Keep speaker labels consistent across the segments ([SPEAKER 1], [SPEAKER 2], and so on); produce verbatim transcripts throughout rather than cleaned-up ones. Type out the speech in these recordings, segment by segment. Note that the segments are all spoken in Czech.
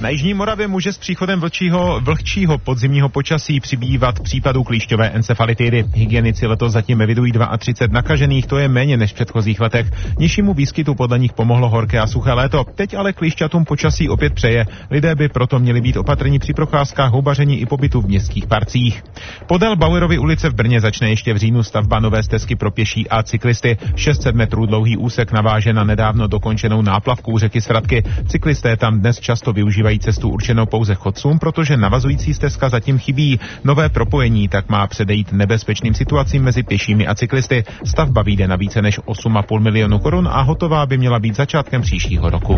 [SPEAKER 1] Na jižní Moravě může s příchodem vlčího, vlhčího podzimního počasí přibývat případů klíšťové encefalitidy. Hygienici letos zatím evidují třicet dva nakažených, to je méně než v předchozích letech. Nižšímu výskytu podle nich pomohlo horké a suché léto. Teď ale klíšťatům počasí opět přeje. Lidé by proto měli být opatrní při procházkách, houbaření i pobytu v městských parcích. Podél Bauerovy ulice v Brně začne ještě v říjnu stavba nové stezky pro pěší a cyklisty. šest set metrů dlouhý úsek naváže na nedávno dokončenou náplavku u řeky Svratky. Cyklisté tam dnes často využívají cestu určenou pouze chodcům, protože navazující stezka zatím chybí. Nové propojení tak má předejít nebezpečným situacím mezi pěšími a cyklisty. Stavba vyjde na více než osm a půl milionu korun a hotová by měla být začátkem příštího roku.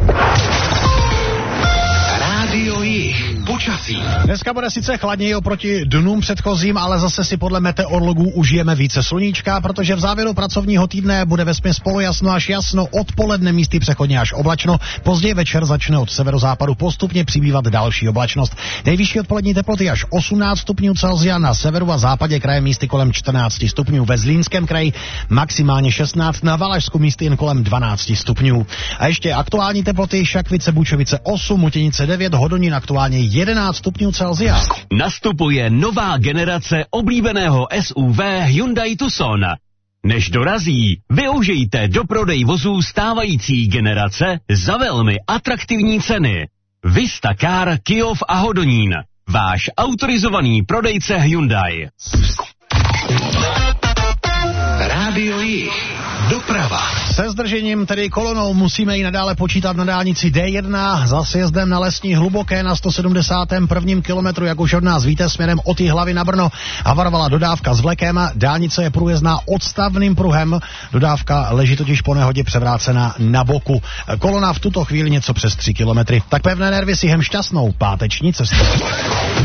[SPEAKER 2] Rádio Jih. Počasí.
[SPEAKER 3] Dneska bude sice chladněji oproti dnům předchozím, ale zase si podle meteorologů užijeme více sluníčka, protože v závěru pracovního týdne bude vesměs polojasno až jasno, odpoledne místy přechodně až oblačno, později večer začne od severozápadu postupně přibývat další oblačnost. Nejvyšší odpolední teploty až osmnáct stupňů Celsia, na severu a západě kraje místy kolem čtrnáct stupňů, ve Zlínském kraji maximálně šestnáct, na Valašsku místy jen kolem dvanáct stupňů. A ještě aktuální teploty: Šakvice, Bučovice osm, Mutěnice devět, Hodonín aktuálně jedenáct stupňů Celsia.
[SPEAKER 2] Nastupuje nová generace oblíbeného S U V Hyundai Tucson. Než dorazí, využijte do prodej vozů stávající generace za velmi atraktivní ceny. Vista Car, Kyjov a Hodonín. Váš autorizovaný prodejce Hyundai. Rádio Jih. Doprava.
[SPEAKER 3] Se zdržením, tedy kolonou, musíme i nadále počítat na dálnici D jedna za sjezdem na Lesní Hluboké na sto sedmdesátém prvním kilometru, jak už od nás víte, směrem od Jihlavy na Brno. Havarovala dodávka s vlekem, dálnice je průjezdná odstavným pruhem, dodávka leží totiž po nehodě převrácena na boku. Kolona v tuto chvíli něco přes tři kilometry. Tak pevné nervy si hem šťastnou páteční cestu.